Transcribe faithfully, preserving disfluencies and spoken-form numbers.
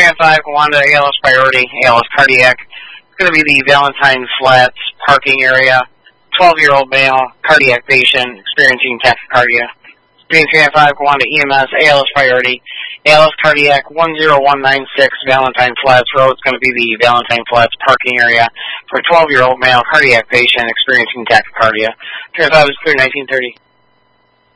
three nine five, Wanda, A L S priority, A L S cardiac. It's going to be the Valentine Flats parking area. twelve-year-old male, cardiac patient, experiencing tachycardia. three nine five, Wanda, E M S, A L S priority, A L S cardiac, one zero one nine six, Valentine Flats Road. It's going to be the Valentine Flats parking area for a twelve-year-old male, cardiac patient, experiencing tachycardia. three nine five is clear, nineteen thirty.